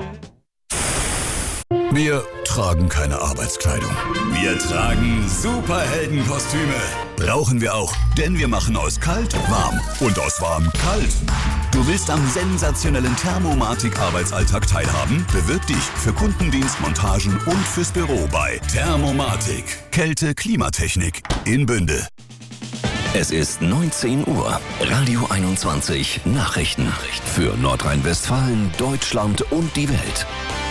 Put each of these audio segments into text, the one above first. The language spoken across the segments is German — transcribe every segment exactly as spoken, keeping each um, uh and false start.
Wir tragen keine Arbeitskleidung. Wir tragen Superheldenkostüme. Brauchen wir auch, denn wir machen aus kalt warm und aus warm kalt. Du willst am sensationellen Thermomatik-Arbeitsalltag teilhaben? Bewirb dich für Kundendienst, Montagen und fürs Büro bei Thermomatik. Kälte-Klimatechnik in Bünde. Es ist neunzehn Uhr. Radio einundzwanzig Nachrichten für Nordrhein-Westfalen, Deutschland und die Welt.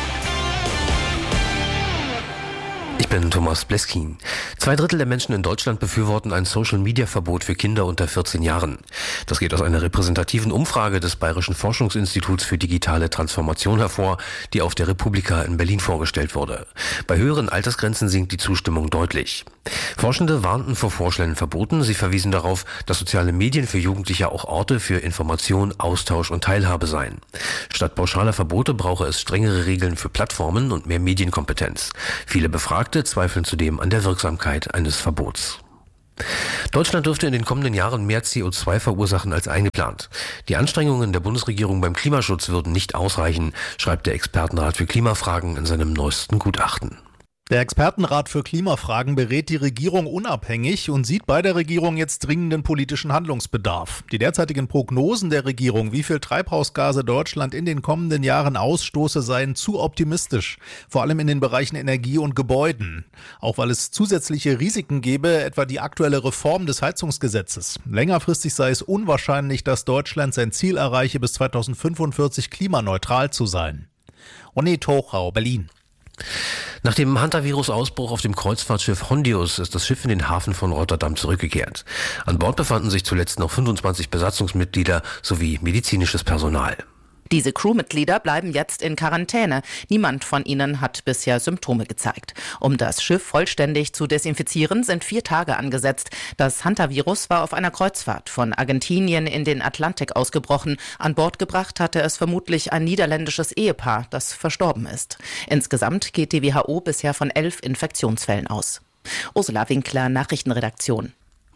Ich bin Thomas Bleskin. Zwei Drittel der Menschen in Deutschland befürworten ein Social-Media-Verbot für Kinder unter vierzehn Jahren. Das geht aus einer repräsentativen Umfrage des Bayerischen Forschungsinstituts für digitale Transformation hervor, die auf der Republika in Berlin vorgestellt wurde. Bei höheren Altersgrenzen sinkt die Zustimmung deutlich. Forschende warnten vor vorschnellen Verboten. Sie verwiesen darauf, dass soziale Medien für Jugendliche auch Orte für Information, Austausch und Teilhabe seien. Statt pauschaler Verbote brauche es strengere Regeln für Plattformen und mehr Medienkompetenz. Viele Befragte zweifeln zudem an der Wirksamkeit eines Verbots. Deutschland dürfte in den kommenden Jahren mehr C O zwei verursachen als eingeplant. Die Anstrengungen der Bundesregierung beim Klimaschutz würden nicht ausreichen, schreibt der Expertenrat für Klimafragen in seinem neuesten Gutachten. Der Expertenrat für Klimafragen berät die Regierung unabhängig und sieht bei der Regierung jetzt dringenden politischen Handlungsbedarf. Die derzeitigen Prognosen der Regierung, wie viel Treibhausgase Deutschland in den kommenden Jahren ausstoße, seien zu optimistisch, vor allem in den Bereichen Energie und Gebäuden. Auch weil es zusätzliche Risiken gäbe, etwa die aktuelle Reform des Heizungsgesetzes. Längerfristig sei es unwahrscheinlich, dass Deutschland sein Ziel erreiche, bis zweitausendfünfundvierzig klimaneutral zu sein. Ronny Tochau, Berlin. Nach dem Hantavirus-Ausbruch auf dem Kreuzfahrtschiff Hondius ist das Schiff in den Hafen von Rotterdam zurückgekehrt. An Bord befanden sich zuletzt noch fünfundzwanzig Besatzungsmitglieder sowie medizinisches Personal. Diese Crewmitglieder bleiben jetzt in Quarantäne. Niemand von ihnen hat bisher Symptome gezeigt. Um das Schiff vollständig zu desinfizieren, sind vier Tage angesetzt. Das Hantavirus war auf einer Kreuzfahrt von Argentinien in den Atlantik ausgebrochen. An Bord gebracht hatte es vermutlich ein niederländisches Ehepaar, das verstorben ist. Insgesamt geht die W H O bisher von elf Infektionsfällen aus. Ursula Winkler, Nachrichtenredaktion.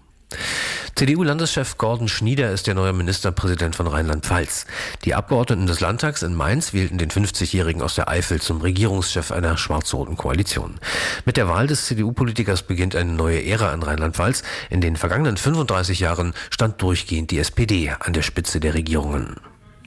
C D U-Landeschef Gordon Schnieder ist der neue Ministerpräsident von Rheinland-Pfalz. Die Abgeordneten des Landtags in Mainz wählten den fünfzigjährigen aus der Eifel zum Regierungschef einer schwarz-roten Koalition. Mit der Wahl des C D U-Politikers beginnt eine neue Ära in Rheinland-Pfalz. In den vergangenen fünfunddreißig Jahren stand durchgehend die S P D an der Spitze der Regierungen.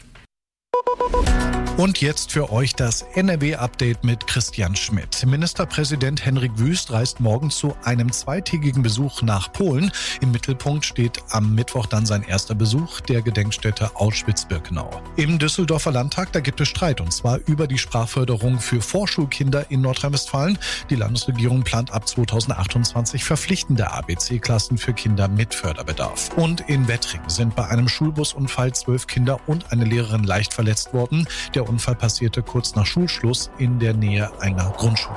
Und jetzt für euch das N R W-Update mit Christian Schmidt. Ministerpräsident Henrik Wüst reist morgen zu einem zweitägigen Besuch nach Polen. Im Mittelpunkt steht am Mittwoch dann sein erster Besuch der Gedenkstätte Auschwitz-Birkenau. Im Düsseldorfer Landtag, da gibt es Streit, und zwar über die Sprachförderung für Vorschulkinder in Nordrhein-Westfalen. Die Landesregierung plant ab zweitausendachtundzwanzig verpflichtende A B C-Klassen für Kinder mit Förderbedarf. Und in Wettring sind bei einem Schulbusunfall zwölf Kinder und eine Lehrerin leicht verletzt worden. Der Unfall passierte kurz nach Schulschluss in der Nähe einer Grundschule.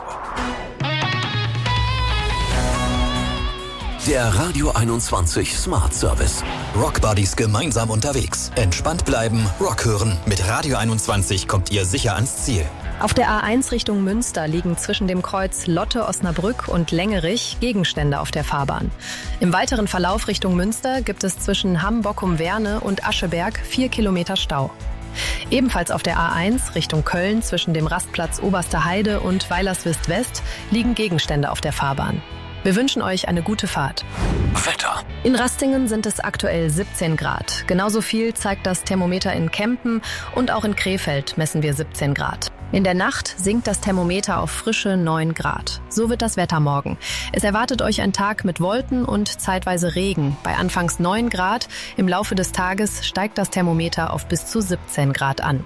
Der Radio einundzwanzig Smart Service. Rockbuddies gemeinsam unterwegs. Entspannt bleiben, Rock hören. Mit Radio einundzwanzig kommt ihr sicher ans Ziel. Auf der A eins Richtung Münster liegen zwischen dem Kreuz Lotte-Osnabrück und Längerich Gegenstände auf der Fahrbahn. Im weiteren Verlauf Richtung Münster gibt es zwischen Hamm-Bockum-Werne und Ascheberg vier Kilometer Stau. Ebenfalls auf der A eins Richtung Köln zwischen dem Rastplatz Oberster Heide und Weilerswist West liegen Gegenstände auf der Fahrbahn. Wir wünschen euch eine gute Fahrt. Wetter. In Rastingen sind es aktuell siebzehn Grad. Genauso viel zeigt das Thermometer in Kempen und auch in Krefeld messen wir siebzehn Grad. In der Nacht sinkt das Thermometer auf frische neun Grad. So wird das Wetter morgen. Es erwartet euch ein Tag mit Wolken und zeitweise Regen. Bei anfangs neun Grad. Im Laufe des Tages steigt das Thermometer auf bis zu siebzehn Grad an.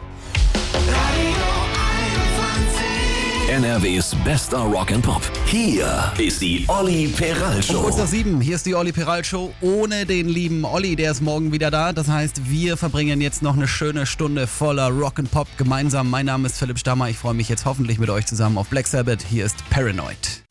N R Ws bester Rock and Pop. Hier ist die Olli Peral Show. Um kurz nach sieben, hier ist die Olli Peral Show ohne den lieben Olli, der ist morgen wieder da. Das heißt, wir verbringen jetzt noch eine schöne Stunde voller Rock and Pop gemeinsam. Mein Name ist Philipp Stammer. Ich freue mich jetzt hoffentlich mit euch zusammen auf Black Sabbath. Hier ist Paranoid.